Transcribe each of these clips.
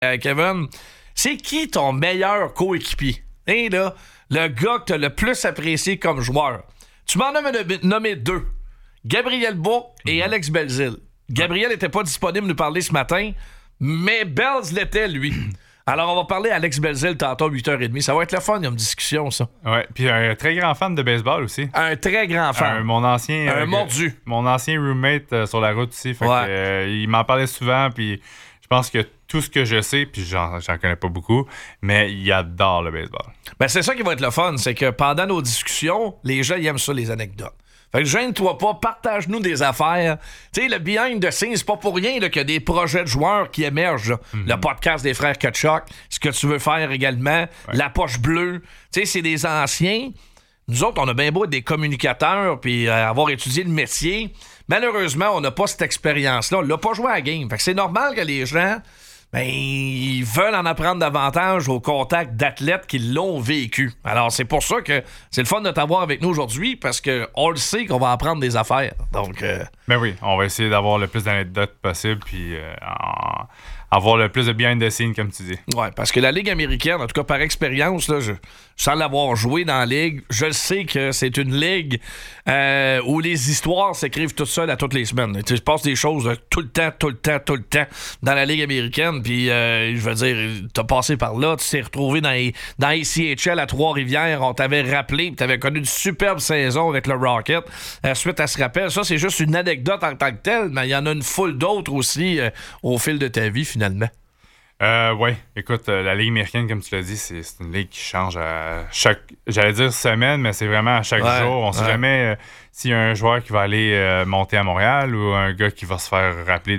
Kevin, c'est qui ton meilleur coéquipier? Hein, là, le gars que tu as le plus apprécié comme joueur. Tu m'en as nommé deux. Gabriel Bourque et Alex Belzile. Gabriel n'était pas disponible nous parler ce matin, mais Belz l'était, lui. Alors, on va parler à Alex Belzile tantôt à 8h30. Ça va être le fun, il y a une discussion, ça. Ouais, puis un très grand fan de baseball aussi. Un très grand fan. Un mordu. Mon ancien roommate sur la route aussi. Fait que, il m'en parlait souvent, puis je pense que tout ce que je sais, puis j'en connais pas beaucoup, mais il adore le baseball. Ben, c'est ça qui va être le fun, c'est que pendant nos discussions, les gens ils aiment ça, les anecdotes. Fait que gêne-toi pas, partage-nous des affaires. Tu sais, le behind the scenes, c'est pas pour rien là, qu'il y a des projets de joueurs qui émergent. Le podcast des frères Kutchuk, ce que tu veux faire également, la poche bleue. Tu sais, c'est des anciens. Nous autres, on a bien beau être des communicateurs puis avoir étudié le métier. Malheureusement, on n'a pas cette expérience-là. On l'a pas joué à la game. Fait que c'est normal que les gens... Ben, ils veulent en apprendre davantage au contact d'athlètes qui l'ont vécu. Alors, c'est pour ça que c'est le fun de t'avoir avec nous aujourd'hui, parce qu'on le sait qu'on va apprendre des affaires. Donc, ben oui, on va essayer d'avoir le plus d'anecdotes possible, puis avoir le plus de behind the scenes, comme tu dis. Oui, parce que la Ligue américaine, en tout cas par expérience, là, sans l'avoir joué dans la Ligue, je sais que c'est une Ligue où les histoires s'écrivent toutes seules à toutes les semaines. Il se passe des choses tout le temps dans la Ligue américaine. Puis, je veux dire, t'as passé par là, tu t'es retrouvé dans ACHL à Trois-Rivières, on t'avait rappelé, puis t'avais connu une superbe saison avec le Rocket. Suite à ce rappel, ça, c'est juste une anecdote en tant que telle, mais il y en a une foule d'autres aussi au fil de ta vie, finalement. Oui, écoute, la Ligue américaine, comme tu l'as dit, c'est une ligue qui change à chaque, j'allais dire semaine, mais c'est vraiment à chaque jour. On ne sait jamais s'il y a un joueur qui va aller monter à Montréal ou un gars qui va se faire rappeler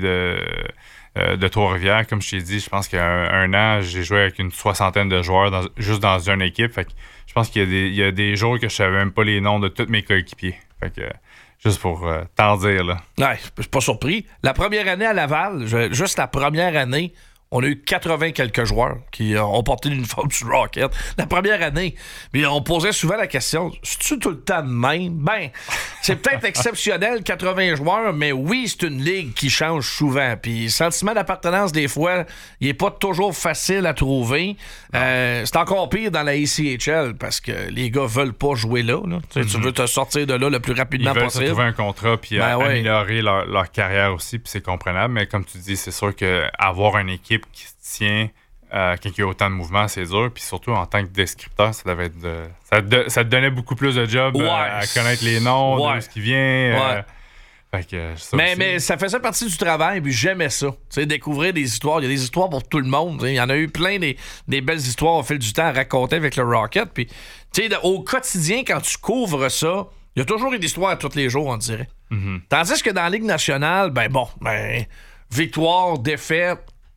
de Trois-Rivières. Comme je t'ai dit, je pense qu'il y a un an, j'ai joué avec une 60aine de joueurs juste dans une équipe. Fait que je pense qu'il y a des jours que je savais même pas les noms de tous mes coéquipiers. Fait que juste pour t'en dire, là. Ouais, je suis pas surpris. La première année à Laval, juste la première année, on a eu 80 quelques joueurs qui ont porté l'uniforme du Rocket. La première année. Puis on posait souvent la question, c'est-tu tout le temps de même? Ben, c'est peut-être exceptionnel, 80 joueurs, mais oui, c'est une ligue qui change souvent. Puis le sentiment d'appartenance, des fois, il est pas toujours facile à trouver. C'est encore pire dans la ACHL parce que les gars veulent pas jouer là. Tu veux te sortir de là le plus rapidement possible. Ils veulent trouver un contrat puis améliorer leur carrière aussi, puis c'est comprenable. Mais comme tu dis, c'est sûr qu'avoir une équipe qui se tient quand il y a autant de mouvements, c'est dur. Puis surtout, en tant que descripteur, ça devait être ça te donnait beaucoup plus de job à connaître les noms, de ce qui vient. Fait que mais ça faisait partie du travail, puis j'aimais ça. Découvrir des histoires. Il y a des histoires pour tout le monde. Il y en a eu plein des belles histoires au fil du temps à raconter avec le Rocket. Puis au quotidien, quand tu couvres ça, il y a toujours une histoire à tous les jours, on dirait. Mm-hmm. Tandis que dans la Ligue nationale, victoire, défaite,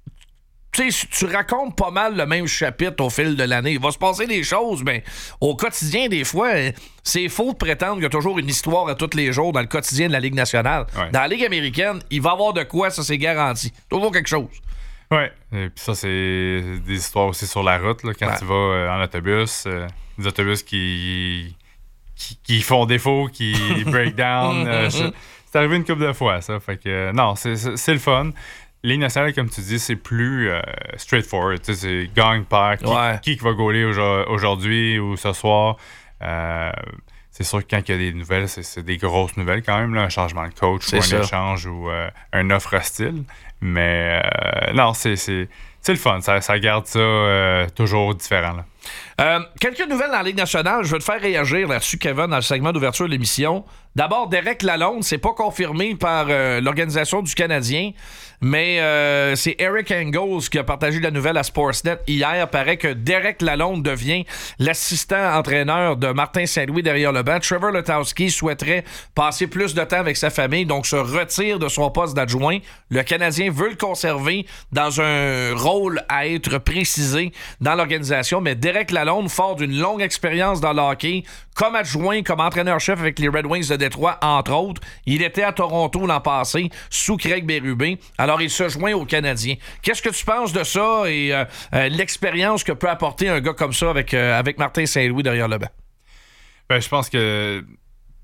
tu racontes pas mal le même chapitre au fil de l'année. Il va se passer des choses, mais au quotidien, des fois, c'est faux de prétendre qu'il y a toujours une histoire à tous les jours dans le quotidien de la Ligue nationale. Ouais. Dans la Ligue américaine, il va y avoir de quoi, ça c'est garanti. Toujours quelque chose. Oui, et puis ça, c'est des histoires aussi sur la route, là, quand tu vas en autobus, des autobus qui font défaut, qui break down. C'est arrivé une couple de fois, ça. Fait que non, c'est le fun. Ligue nationale, comme tu dis, c'est plus straightforward. C'est gagne-perd. Qui va gauler aujourd'hui ou ce soir? C'est sûr que quand il y a des nouvelles, c'est des grosses nouvelles quand même. Là, un changement de coach ou un échange ou un offre hostile. Mais non, c'est le fun. Ça garde ça toujours différent. Là. Quelques nouvelles dans la Ligue nationale. Je veux te faire réagir là-dessus, Kevin, dans le segment d'ouverture de l'émission. D'abord, Derek Lalonde, c'est pas confirmé par l'organisation du Canadien, mais c'est Eric Engels qui a partagé la nouvelle à Sportsnet hier. Paraît que Derek Lalonde devient l'assistant entraîneur de Martin Saint-Louis derrière le banc. Trevor Letowski souhaiterait passer plus de temps avec sa famille, donc se retire de son poste d'adjoint. Le Canadien veut le conserver dans un rôle à être précisé dans l'organisation, mais Derek Lalonde, fort d'une longue expérience dans le hockey, comme adjoint, comme entraîneur-chef avec les Red Wings de Détroit, entre autres. Il était à Toronto l'an passé, sous Craig Berube. Alors, il se joint aux Canadiens. Qu'est-ce que tu penses de ça et l'expérience que peut apporter un gars comme ça avec Martin Saint-Louis derrière le banc? Ben, je pense que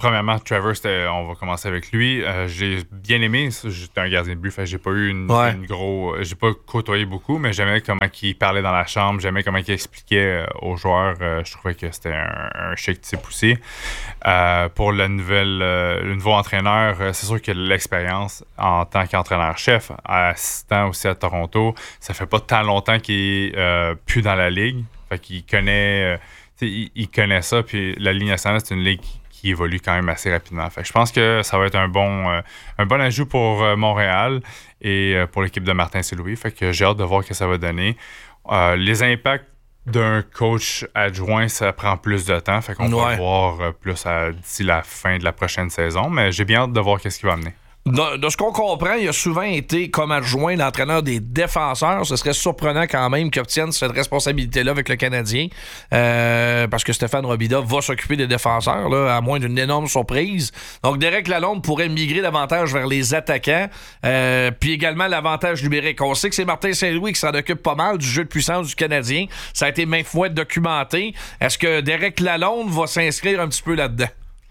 Premièrement, Trevor, on va commencer avec lui. J'ai bien aimé. J'étais un gardien de but, j'ai pas eu une j'ai pas côtoyé beaucoup, mais j'aimais comment il parlait dans la chambre, j'aimais comment il expliquait aux joueurs. Je trouvais que c'était un chic type aussi. Pour le nouveau entraîneur, c'est sûr que l'expérience en tant qu'entraîneur-chef, assistant aussi à Toronto, ça fait pas tant longtemps qu'il est plus dans la ligue. Fait qu'il connaît, il connaît ça, puis la Ligue nationale, c'est une ligue qui évolue quand même assez rapidement. Fait que je pense que ça va être un bon ajout pour Montréal et pour l'équipe de Martin Saint-Louis. Fait que j'ai hâte de voir ce que ça va donner. Les impacts d'un coach adjoint, ça prend plus de temps. Fait qu'on va voir plus d'ici la fin de la prochaine saison. Mais j'ai bien hâte de voir ce qu'il va amener. De ce qu'on comprend, il a souvent été comme adjoint l'entraîneur des défenseurs. Ce serait surprenant quand même qu'il obtienne cette responsabilité-là avec le Canadien, parce que Stéphane Robida va s'occuper des défenseurs, là, à moins d'une énorme surprise. Donc Derek Lalonde pourrait migrer davantage vers les attaquants, puis également l'avantage numérique. On sait que c'est Martin Saint-Louis qui s'en occupe pas mal du jeu de puissance du Canadien. Ça a été maintes fois documenté. Est-ce que Derek Lalonde va s'inscrire un petit peu là-dedans?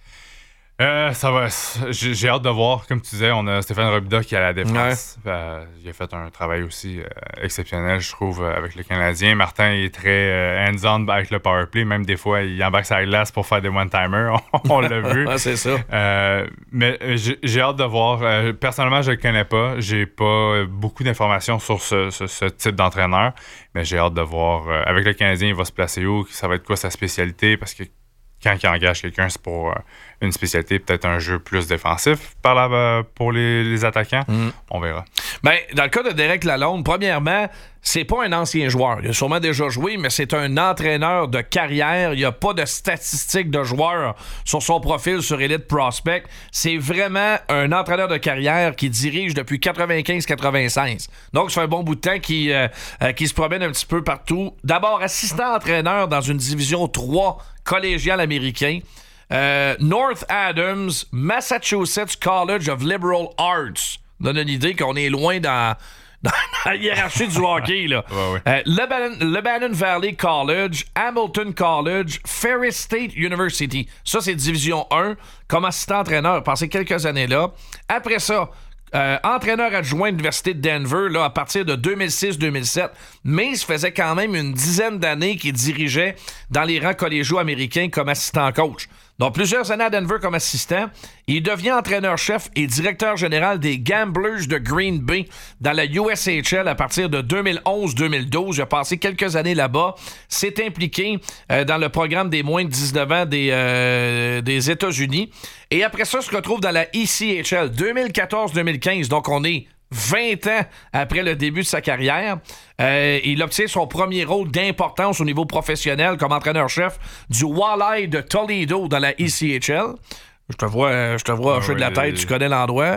J'ai hâte de voir. Comme tu disais, on a Stéphane Robida qui est à la défense. Il a fait un travail aussi exceptionnel, je trouve, avec le Canadien. Martin est très hands-on avec le powerplay. Même des fois, il embarque sa glace pour faire des one-timers. On l'a vu. C'est ça. Mais j'ai hâte de voir. Personnellement, je le connais pas. J'ai pas beaucoup d'informations sur ce type d'entraîneur. Mais j'ai hâte de voir. Avec le Canadien, il va se placer où? Ça va être quoi sa spécialité? Parce que quand il engage quelqu'un, c'est pour une spécialité, peut-être un jeu plus défensif pour les attaquants. On verra. Ben, dans le cas de Derek Lalonde, premièrement, c'est pas un ancien joueur. Il a sûrement déjà joué, mais c'est un entraîneur de carrière. Il n'y a pas de statistiques de joueurs sur son profil sur Elite Prospect. C'est vraiment un entraîneur de carrière qui dirige depuis 95-96. Donc, ça fait un bon bout de temps qu'il se promène un petit peu partout. D'abord, assistant-entraîneur dans une division 3 collégiale américain. North Adams, Massachusetts College of Liberal Arts. Donne une idée qu'on est loin dans la hiérarchie du hockey, là. Ouais. Lebanon Valley College, Hamilton College, Ferris State University. Ça, c'est division 1 comme assistant-entraîneur. Passé quelques années là. Après ça, entraîneur adjoint de l'Université de Denver là, à partir de 2006-2007, mais ça faisait quand même une dizaine d'années qu'il dirigeait dans les rangs collégiaux américains comme assistant-coach. Donc, plusieurs années à Denver comme assistant. Il devient entraîneur-chef et directeur général des Gamblers de Green Bay dans la USHL à partir de 2011-2012. Il a passé quelques années là-bas. S'est impliqué dans le programme des moins de 19 ans des États-Unis. Et après ça, se retrouve dans la ECHL 2014-2015. Donc, on est 20 ans après le début de sa carrière. Il obtient son premier rôle d'importance au niveau professionnel comme entraîneur-chef du Walleye de Toledo dans la ECHL. Je te vois hocher de la tête, tu connais l'endroit.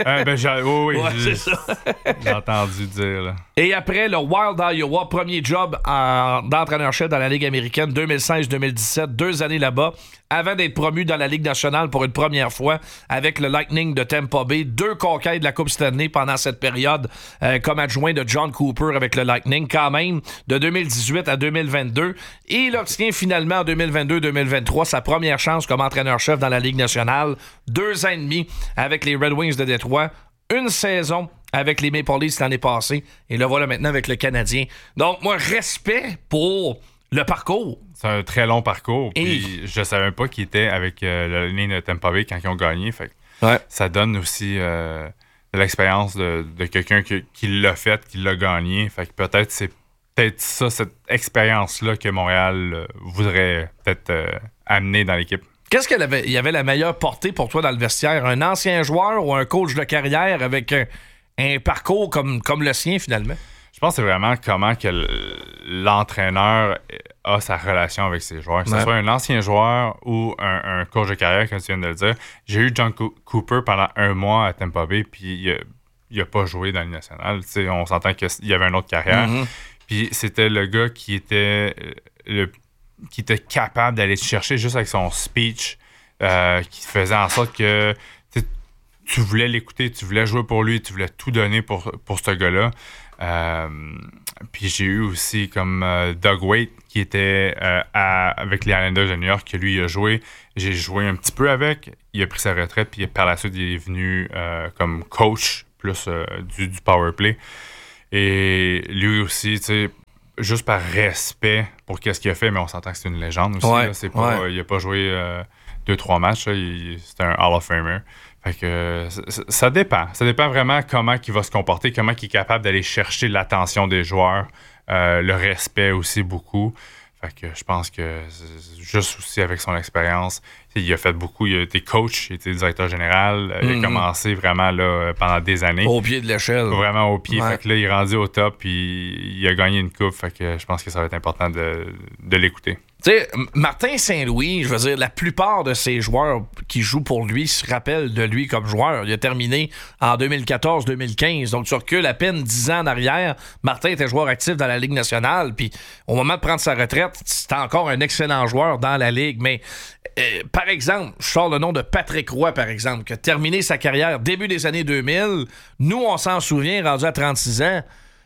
Oui, c'est ça. J'ai entendu dire. Là. Et après, le Wild Iowa, premier job d'entraîneur-chef dans la Ligue américaine, 2016-2017, 2 années là-bas, avant d'être promu dans la Ligue nationale pour une première fois avec le Lightning de Tampa Bay. 2 conquêtes de la Coupe Stanley pendant cette période comme adjoint de John Cooper avec le Lightning, quand même, de 2018 à 2022. Et il obtient finalement en 2022-2023 sa première chance comme entraîneur-chef dans la Ligue nationale. 2 ans et demi avec les Red Wings de Détroit. Une saison avec les Maple Leafs l'année passée. Et le voilà maintenant avec le Canadien. Donc, moi, respect pour le parcours. C'est un très long parcours. Puis je savais même pas qu'il était avec la ligne de Tampa Bay quand ils ont gagné. Fait ça donne aussi de l'expérience de quelqu'un qui l'a fait, qui l'a gagné. Fait que peut-être c'est ça, cette expérience-là que Montréal voudrait peut-être amener dans l'équipe. Qu'est-ce qu'il y avait la meilleure portée pour toi dans le vestiaire? Un ancien joueur ou un coach de carrière avec un parcours comme le sien, finalement? Je pense que c'est vraiment comment que l'entraîneur a sa relation avec ses joueurs. Que ce soit un ancien joueur ou un coach de carrière, comme tu viens de le dire. J'ai eu John Cooper pendant 1 mois à Tampa Bay, puis il a pas joué dans le national. T'sais, on s'entend qu'il y avait une autre carrière. Puis c'était le gars qui était capable d'aller te chercher juste avec son speech, qui faisait en sorte que tu voulais l'écouter, tu voulais jouer pour lui, tu voulais tout donner pour ce gars-là. Puis j'ai eu aussi comme Doug Waite qui était avec les Islanders de New York, que lui il a joué. J'ai joué un petit peu avec. Il a pris sa retraite, puis par la suite, il est venu comme coach plus du power play. Et lui aussi, tu sais, juste par respect pour qu'est-ce qu'il a fait, mais on s'entend que c'est une légende aussi. Ouais, Là, c'est pas, il a pas joué 2-3 matchs. Là, c'est un Hall of Famer. Fait que ça dépend. Ça dépend vraiment comment il va se comporter, comment il est capable d'aller chercher l'attention des joueurs, le respect aussi beaucoup. Fait que je pense que juste aussi avec son expérience, il a fait beaucoup. Il a été coach, il a été directeur général. Il a commencé vraiment là, pendant des années. Au pied de l'échelle. Vraiment au pied. Ouais. Fait que là, il est rendu au top puis il a gagné une coupe. Fait que je pense que ça va être important de l'écouter. Tu sais, Martin Saint-Louis, je veux dire, la plupart de ces joueurs qui jouent pour lui se rappellent de lui comme joueur. Il a terminé en 2014-2015. Donc, tu recules à peine 10 ans en arrière. Martin était joueur actif dans la Ligue nationale. Puis, au moment de prendre sa retraite, c'était encore un excellent joueur dans la Ligue. Mais, par exemple, je sors le nom de Patrick Roy, par exemple, qui a terminé sa carrière début des années 2000. Nous, on s'en souvient, rendu à 36 ans.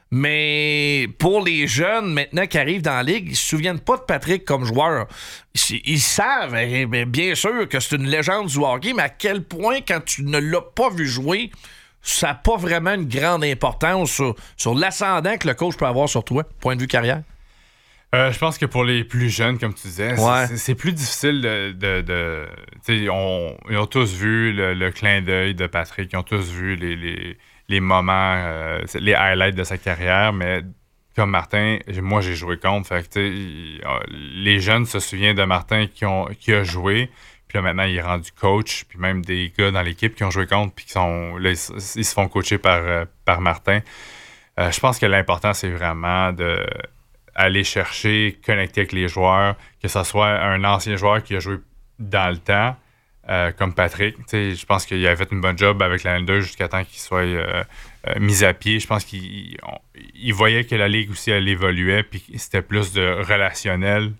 Mais pour les jeunes maintenant qui arrivent dans la Ligue, ils se souviennent pas de Patrick comme joueur. Ils savent, bien sûr, que c'est une légende du hockey, mais à quel point, quand tu ne l'as pas vu jouer, ça n'a pas vraiment une grande importance sur l'ascendant que le coach peut avoir sur toi, point de vue carrière? Je pense que pour les plus jeunes, comme tu disais, c'est plus difficile de ils ont tous vu le clin d'œil de Patrick, ils ont tous vu les moments, les highlights de sa carrière, mais comme Martin, moi j'ai joué contre, fait que les jeunes se souviennent de Martin qui a joué, puis là maintenant il est rendu coach, puis même des gars dans l'équipe qui ont joué contre, puis ils se font coacher par Martin. Je pense que l'important c'est vraiment de aller chercher, connecter avec les joueurs, que ce soit un ancien joueur qui a joué dans le temps, comme Patrick. Je pense qu'il avait fait une bonne job avec la N2 jusqu'à temps qu'il soit mis à pied. Je pense qu'il voyait que la Ligue aussi, elle évoluait, puis c'était plus de relationnel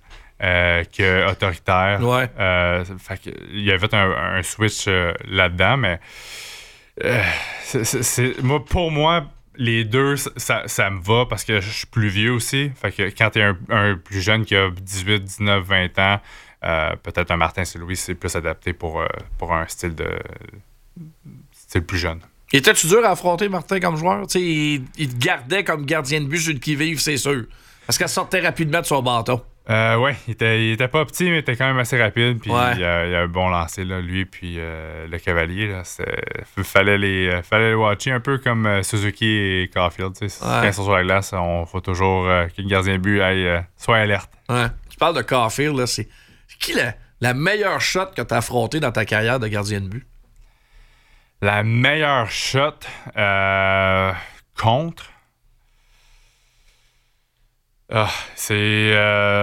que autoritaire. Ouais. Fait qu'il avait fait un switch là-dedans, mais pour moi, les deux, ça me va parce que je suis plus vieux aussi. Fait que quand t'es un plus jeune qui a 18, 19, 20 ans, peut-être un Martin Saint-Louis, c'est plus adapté pour un style plus jeune. Étais-tu dur à affronter Martin comme joueur? Il te gardait comme gardien de but sur le qui-vive, c'est sûr. Parce qu'elle sortait rapidement de son bâton. Ouais, il était pas petit, mais il était quand même assez rapide. Puis ouais. il a un bon lancer, là, lui, puis le Cavalier. Là, fallait le watcher un peu comme Suzuki et Caulfield. Quand ils sont sur la glace, on faut toujours que le gardien de but soit alerte. Ouais. Tu parles de Caulfield, là, c'est qui la meilleure shot que tu as affrontée dans ta carrière de gardien de but? La meilleure shot contre... c'est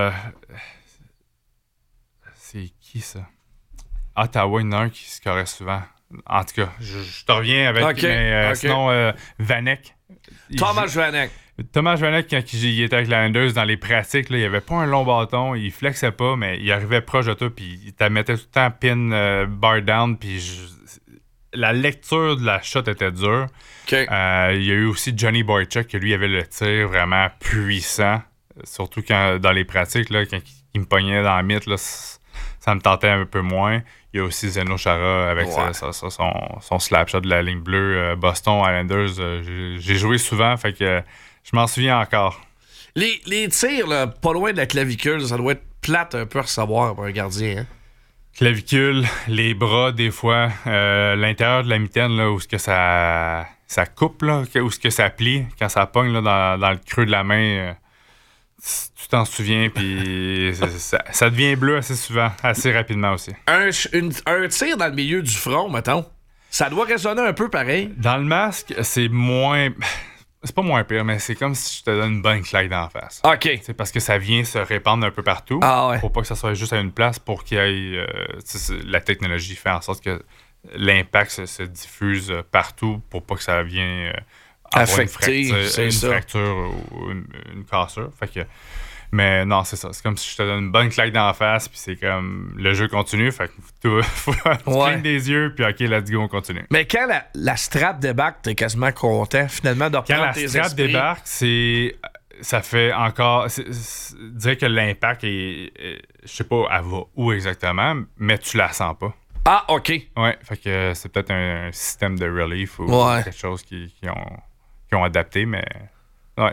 qui ça? Ottawa, il y en a un qui se caresse souvent. En tout cas, je te reviens avec. Okay, mais sinon, Vanek. Thomas Vanek. Thomas Vanek, quand il était avec la Islanders dans les pratiques, là, il avait pas un long bâton, il flexait pas, mais il arrivait proche de toi, puis il te mettait tout le temps pin, bar down, puis la lecture de la shot était dure. Okay. Il y a eu aussi Johnny Boychuk, que lui avait le tir vraiment puissant. Surtout dans les pratiques, là, quand il me pognait dans la mythe, là, ça me tentait un peu moins. Il y a aussi Zdeno Chara avec son slap shot de la ligne bleue. Boston Islanders, j'ai joué souvent, fait que je m'en souviens encore. Les tirs, là, pas loin de la clavicule, ça doit être plate un peu à recevoir pour un gardien. Hein? Clavicule, les bras, des fois, l'intérieur de la mitaine, là, où ce que ça coupe, là, où ce que ça plie, quand ça pogne là, dans le creux de la main... tu t'en souviens, puis ça devient bleu assez souvent, assez rapidement aussi. Un tir dans le milieu du front, mettons, ça doit résonner un peu pareil. Dans le masque, c'est moins... C'est pas moins pire, mais c'est comme si je te donne une bonne claque d'en face. OK. C'est parce que ça vient se répandre un peu partout. Ah ouais. Pour pas que ça soit juste à une place, pour qu'il y ait... la technologie fait en sorte que l'impact se diffuse partout pour pas que ça vienne... affecté, une fracture ou une cassure. Fait que Mais non, c'est ça. C'est comme si je te donne une bonne claque dans la face, puis c'est comme le jeu continue. Fait que faut tu clignes des yeux, puis OK, let's go, on continue. Mais quand la strap débarque, t'es quasiment content finalement de reprendre tes esprits. Quand la strap débarque, ça fait encore... Je dirais que l'impact est... Je sais pas, elle va où exactement, mais tu la sens pas. Ah, OK. Ouais, fait que c'est peut-être un système de relief ou quelque chose qui ont adapté, mais... Ouais.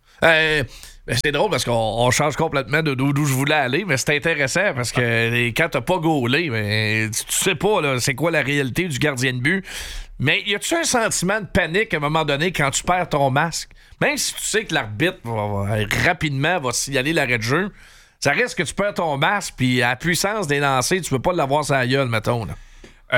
C'est drôle parce qu'on change complètement d'où je voulais aller, mais c'est intéressant parce que quand t'as pas gaulé, mais tu sais pas là, c'est quoi la réalité du gardien de but. Mais y a-tu un sentiment de panique à un moment donné quand tu perds ton masque? Même si tu sais que l'arbitre rapidement va signaler l'arrêt de jeu, ça risque que tu perds ton masque puis à la puissance des lancers, tu peux pas l'avoir sur la gueule, mettons. Là.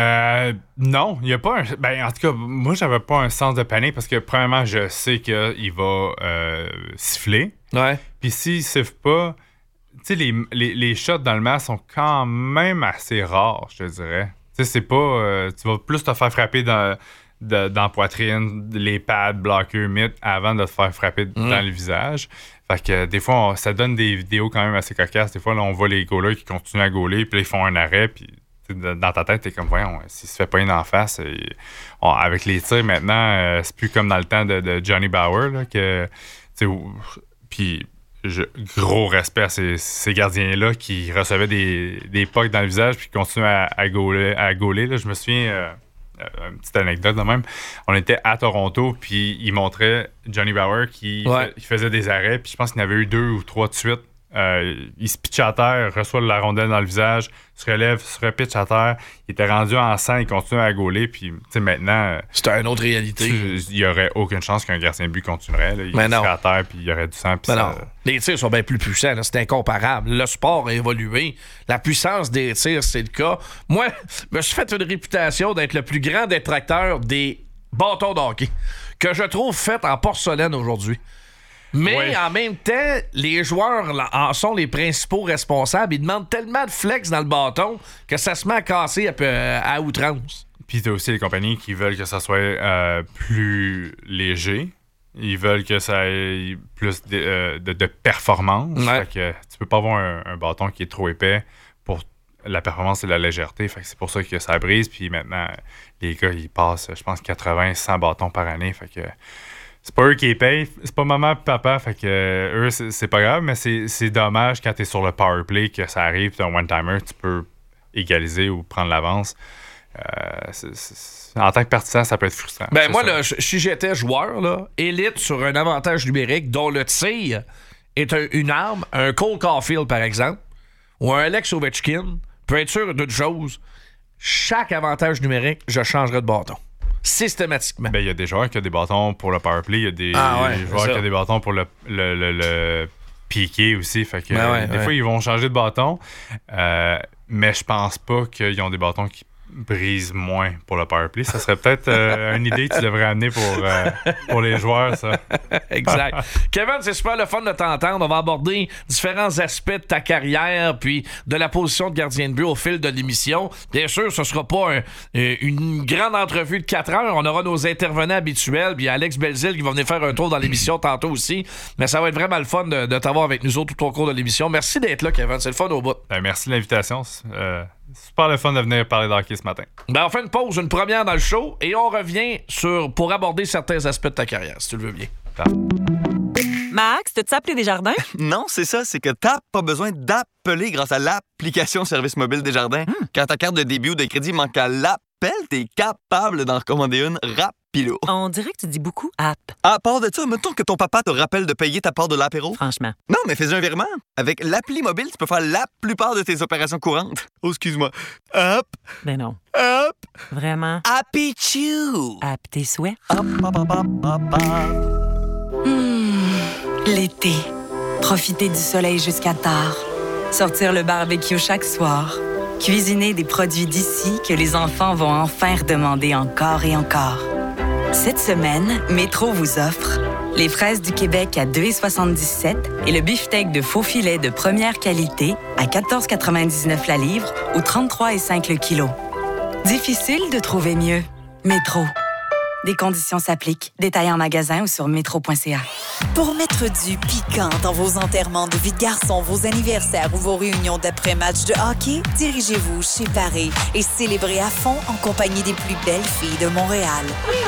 Non, il n'y a pas en tout cas, moi, j'avais pas un sens de panique parce que, premièrement, je sais qu'il va siffler. Ouais. Puis s'il siffle pas, tu sais, les shots dans le masque sont quand même assez rares, je te dirais. Tu sais, c'est pas... tu vas plus te faire frapper dans la poitrine, les pads, bloqueurs, mythes, avant de te faire frapper dans le visage. Fait que des fois, ça donne des vidéos quand même assez cocasses. Des fois, là, on voit les goalers qui continuent à goaler, puis là, ils font un arrêt, puis... Dans ta tête, t'es comme, voyons, s'il se fait pas une en face, avec les tirs maintenant, c'est plus comme dans le temps de Johnny Bauer, là, que, puis gros respect à ces gardiens-là qui recevaient des pucks dans le visage puis qui continuaient à gauler. Là. Je me souviens, une petite anecdote de même, on était à Toronto, puis il montrait Johnny Bauer qui faisait des arrêts, puis je pense qu'il y en avait eu 2 ou 3 de suite. Il se pitche à terre, reçoit la rondelle dans le visage, se relève, se repitche à terre. Il était rendu en sang, il continue à gauler. Puis, tu sais, maintenant. C'était une autre réalité. Il n'y aurait aucune chance qu'un gardien de but continuerait. Là. Il serait à terre, puis il y aurait du sang. Puis non. Les tirs sont bien plus puissants. Là. C'est incomparable. Le sport a évolué. La puissance des tirs, c'est le cas. Moi, je me suis fait une réputation d'être le plus grand détracteur des bâtons de hockey, que je trouve fait en porcelaine aujourd'hui. Mais en même temps, les joueurs en sont les principaux responsables. Ils demandent tellement de flex dans le bâton que ça se met à casser à outrance. Puis t'as aussi les compagnies qui veulent que ça soit plus léger. Ils veulent que ça ait plus de performance. Ouais. Fait que tu peux pas avoir un bâton qui est trop épais pour la performance et la légèreté. Fait que c'est pour ça que ça brise. Puis maintenant, les gars, ils passent, je pense, 80-100 bâtons par année. Fait que... C'est pas eux qui les payent, c'est pas maman et papa, fait que eux, c'est pas grave, mais c'est dommage quand t'es sur le power play que ça arrive, t'as un one-timer, tu peux égaliser ou prendre l'avance. En tant que partisan, ça peut être frustrant. Ben moi, là, si j'étais joueur, là, élite sur un avantage numérique dont le tir est une arme, un Cole Caulfield, par exemple, ou un Alex Ovechkin, peut être sûr d'une chose, chaque avantage numérique, je changerais de bâton. Systématiquement. Ben, il y a des joueurs qui ont des bâtons pour le power play, il y a des joueurs qui ont des bâtons pour le piqué aussi. Fait que des fois, ils vont changer de bâton, mais je pense pas qu'ils ont des bâtons qui brisent moins pour le power play. Ça serait peut-être une idée que tu devrais amener pour les joueurs, ça. Exact. Kevin, c'est super le fun de t'entendre. On va aborder différents aspects de ta carrière puis de la position de gardien de but au fil de l'émission. Bien sûr, ce sera pas une grande entrevue de 4 heures. On aura nos intervenants habituels. Puis Alex Belzile qui va venir faire un tour dans l'émission tantôt aussi. Mais ça va être vraiment le fun de t'avoir avec nous autres tout au cours de l'émission. Merci d'être là, Kevin. C'est le fun au bout. Ben, merci de l'invitation. Super le fun de venir parler d'hockey ce matin. Ben, on fait une pause, une première dans le show, et on revient pour aborder certains aspects de ta carrière, si tu le veux bien. Max, t'as-tu appelé Desjardins? Non, c'est ça, c'est que t'as pas besoin d'appeler grâce à l'application Service mobile Desjardins. Quand ta carte de débit ou de crédit manque à l'appel, t'es capable d'en recommander une rapilo. On dirait que tu dis beaucoup app. À part de ça, mettons que ton papa te rappelle de payer ta part de l'apéro. Franchement. Non, mais fais un virement. Avec l'appli mobile, tu peux faire la plupart de tes opérations courantes. Oh, excuse-moi. App. Ben non. App. Vraiment. Happy-choo. App tes souhaits. Hop, hop, hop, hop, hop, hop. L'été. Profiter du soleil jusqu'à tard. Sortir le barbecue chaque soir. Cuisiner des produits d'ici que les enfants vont enfin redemander encore et encore. Cette semaine, Métro vous offre les fraises du Québec à 2,77 et le beefsteak de faux filet de première qualité à 14,99 la livre ou 33,5 le kilo. Difficile de trouver mieux. Métro. Des conditions s'appliquent. Détails en magasin ou sur métro.ca. Pour mettre du piquant dans vos enterrements de vie de garçon, vos anniversaires ou vos réunions d'après-match de hockey, dirigez-vous chez Paris et célébrez à fond en compagnie des plus belles filles de Montréal.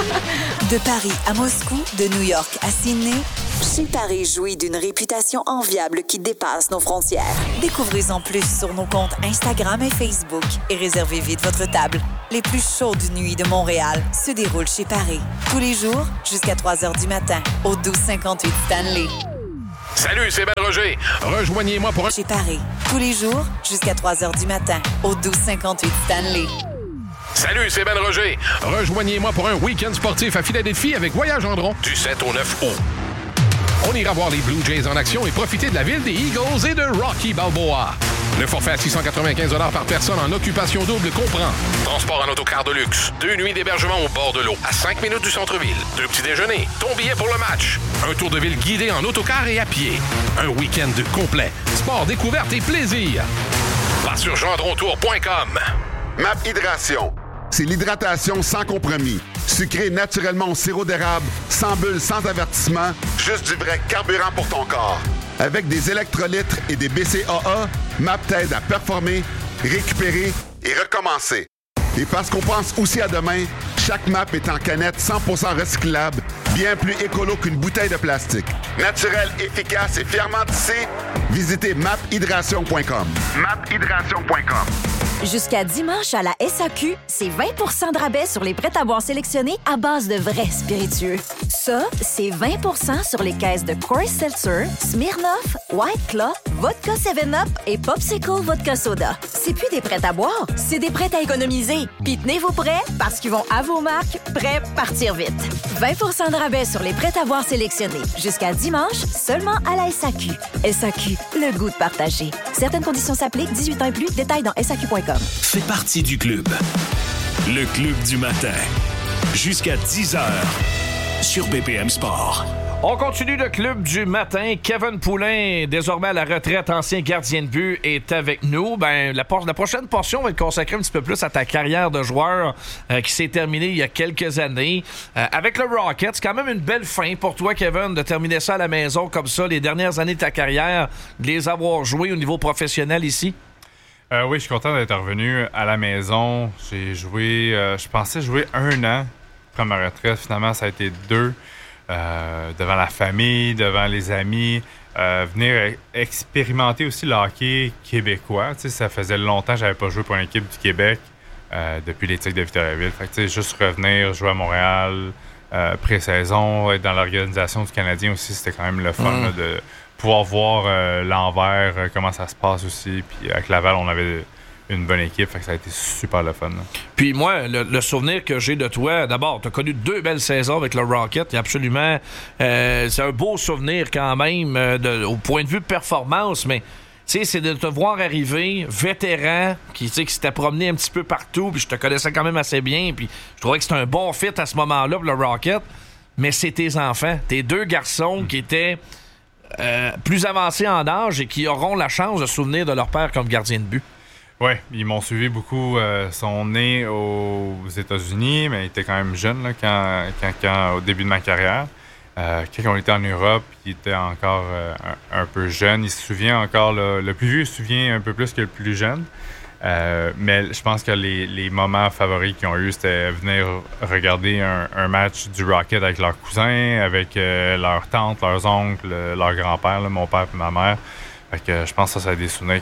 De Paris à Moscou, de New York à Sydney, chez Paris jouit d'une réputation enviable qui dépasse nos frontières. Découvrez-en plus sur nos comptes Instagram et Facebook et réservez vite votre table. Les plus chaudes nuits de Montréal se déroulent chez Paris. Tous les jours, jusqu'à 3 h du matin, au 1258 Stanley. Salut, c'est Ben Roger. Rejoignez-moi pour un... Chez Paris. Tous les jours, jusqu'à 3 h du matin, au 1258 Stanley. Salut, c'est Ben Roger. Rejoignez-moi pour un week-end sportif à Philadelphie avec Voyage Gendron du 7 au 9 août. On ira voir les Blue Jays en action et profiter de la ville des Eagles et de Rocky Balboa. Le forfait à 695 $ par personne en occupation double comprend transport en autocar de luxe, 2 nuits d'hébergement au bord de l'eau, à 5 minutes du centre-ville, 2 petits déjeuners, ton billet pour le match, un tour de ville guidé en autocar et à pied, un week-end complet, sport, découverte et plaisir. Va sur gendrontour.com. MAP Hydration. C'est l'hydratation sans compromis. Sucré naturellement au sirop d'érable, sans bulles, sans avertissement, juste du vrai carburant pour ton corps. Avec des électrolytes et des BCAA, MAP t'aide à performer, récupérer et recommencer. Et parce qu'on pense aussi à demain, chaque MAP est en canette 100% recyclable, bien plus écolo qu'une bouteille de plastique. Naturel, efficace et fièrement tissé, visitez maphydration.com. maphydration.com. Jusqu'à dimanche à la SAQ, c'est 20 % de rabais sur les prêts-à-boire sélectionnés à base de vrais spiritueux. Ça, c'est 20 % sur les caisses de Coors Seltzer, Smirnoff, White Claw, Vodka 7-Up et Popsicle Vodka Soda. C'est plus des prêts-à-boire, c'est des prêts à économiser. Puis tenez-vous prêts parce qu'ils vont à vos marques, prêts partir vite. 20 % de rabais sur les prêts-à-boire sélectionnés. Jusqu'à dimanche, seulement à la SAQ. SAQ, le goût de partager. Certaines conditions s'appliquent, 18 ans et plus. Détails dans SAQ.com. Fais partie du club. Le club du matin. Jusqu'à 10h sur BPM Sport. On continue le club du matin. Kevin Poulin, désormais à la retraite, ancien gardien de but, est avec nous. La prochaine portion va être consacrée un petit peu plus à ta carrière de joueur qui s'est terminée il y a quelques années. Avec le Rocket, c'est quand même une belle fin pour toi, Kevin, de terminer ça à la maison comme ça, les dernières années de ta carrière, de les avoir joués au niveau professionnel ici. Oui, je suis content d'être revenu à la maison. J'ai joué, je pensais jouer 1 an après ma retraite. Finalement, ça a été 2. Devant la famille, devant les amis, venir expérimenter aussi le hockey québécois. Tu sais, ça faisait longtemps que j'avais pas joué pour une équipe du Québec depuis les Tigres de Victoriaville. Fait que, tu sais, juste revenir, jouer à Montréal, pré-saison, être dans l'organisation du Canadien aussi, c'était quand même le fun là, de pouvoir voir l'envers, comment ça se passe aussi. Puis avec Laval, on avait une bonne équipe, fait que ça a été super le fun. Là. Puis moi, le souvenir que j'ai de toi, d'abord, tu as connu 2 belles saisons avec le Rocket, et absolument, c'est un beau souvenir quand même au point de vue de performance, mais tu sais, c'est de te voir arriver, vétéran, qui s'était promené un petit peu partout, puis je te connaissais quand même assez bien, puis je trouvais que c'était un bon fit à ce moment-là pour le Rocket, mais c'est tes enfants, tes 2 garçons qui étaient plus avancés en âge et qui auront la chance de se souvenir de leur père comme gardien de but. Oui, ils m'ont suivi beaucoup. Ils sont nés aux États-Unis, mais ils étaient quand même jeunes là, quand au début de ma carrière. Quand on était en Europe, ils étaient encore un peu jeunes. Ils se souviennent encore, le plus vieux se souvient un peu plus que le plus jeune. Mais je pense que les moments favoris qu'ils ont eu, c'était venir regarder un match du Rocket avec leurs cousins, avec leurs tantes, leurs oncles, leur grand-père, là, mon père et ma mère. Fait que je pense que ça a des souvenirs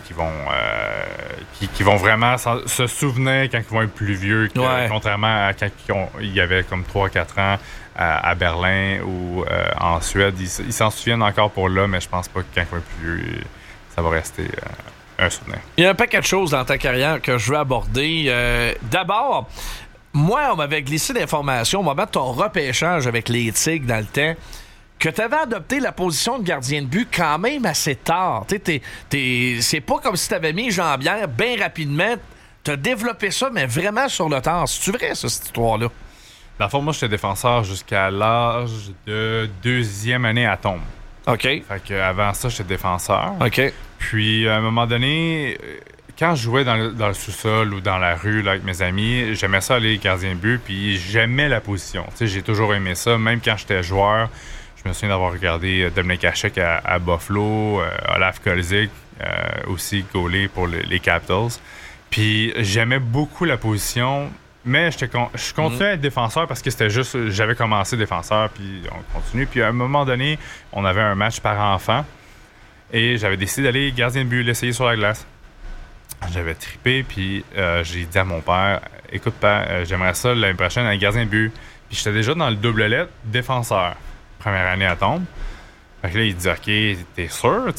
qui vont vraiment se souvenir quand ils vont être plus vieux, contrairement à quand il y avait comme 3-4 ans à Berlin ou en Suède. Ils s'en souviennent encore pour là, mais je pense pas que quand ils vont être plus vieux, ça va rester un souvenir. Il y a un paquet de choses dans ta carrière que je veux aborder. D'abord, moi, on m'avait glissé l'information au moment de ton repêchage avec les Tigres dans le temps, que tu avais adopté la position de gardien de but quand même assez tard. C'est pas comme si tu avais mis jambière bien rapidement. Tu as développé ça, mais vraiment sur le temps. C'est-tu vrai, ça, cette histoire-là? Dans le fond, moi, j'étais défenseur jusqu'à l'âge de 2e année à tombe. OK. Fait qu'avant ça, j'étais défenseur. OK. Puis, à un moment donné, quand je jouais dans le sous-sol ou dans la rue là, avec mes amis, j'aimais ça aller gardien de but, puis j'aimais la position. Tu sais, j'ai toujours aimé ça, même quand j'étais joueur. Je me souviens d'avoir regardé Dominik Hasek à Buffalo, Olaf Kolzig aussi gaulé pour les Capitals. Puis j'aimais beaucoup la position, mais je continuais à être défenseur parce que c'était juste, j'avais commencé défenseur, puis on continue. Puis à un moment donné, on avait un match par enfant et j'avais décidé d'aller gardien de but, l'essayer sur la glace. J'avais trippé, puis j'ai dit à mon père, écoute père, j'aimerais ça l'année prochaine un gardien de but. Puis j'étais déjà dans le double lettre défenseur. Première année à tombe. Fait que là, il dit, OK, t'es sûr?